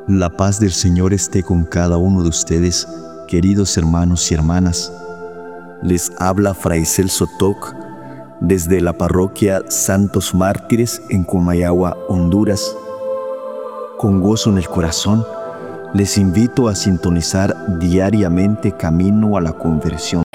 La paz del Señor esté con cada uno de ustedes, queridos hermanos y hermanas. Les habla Fray Celso Toc desde la parroquia Santos Mártires en Comayagua, Honduras. Con gozo en el corazón, les invito a sintonizar diariamente Camino a la Conversión.